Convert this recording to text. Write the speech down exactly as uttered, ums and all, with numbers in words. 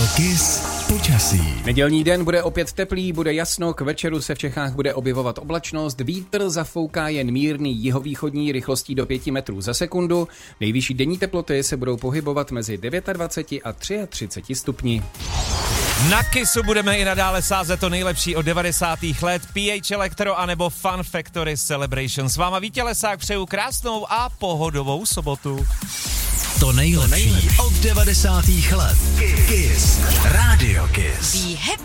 Kiss počasí. Nedělní den bude opět teplý, bude jasno, k večeru se v Čechách bude objevovat oblačnost, vítr zafouká jen mírný jihovýchodní rychlostí do pěti metrů za sekundu, nejvyšší denní teploty se budou pohybovat mezi dvaceti devíti a třiceti třemi stupni. Na Kissu budeme i nadále sázet to nejlepší od devadesátých let, P H Electro anebo Fun Factory Celebration. S váma Vítě Lesák, přeju krásnou a pohodovou sobotu. To nejlepší, to nejlepší. Od devadesátých let. Kiss. Radio Kiss. Be happy.